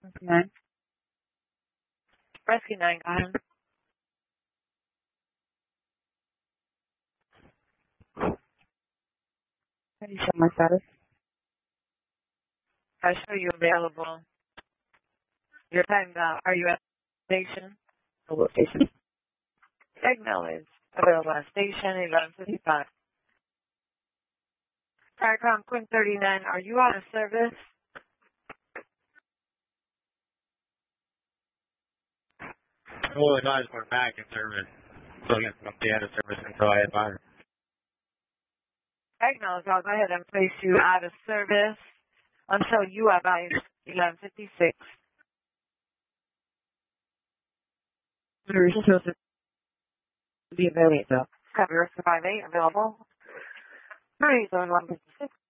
9. Rescue 9, go ahead. How do you show my status? I show you available. Your time now. Are you at station? What station? Signal is available at station 1155. Starcom Quinn 39, are you out of service? Well, advise we're back in service. So yes, I'm out of service until I advise. Acknowledge, I'll go ahead and place you out of service until you advise 1156. You're supposed to be available. Copy, rest of 58 available. Marie, zone 156.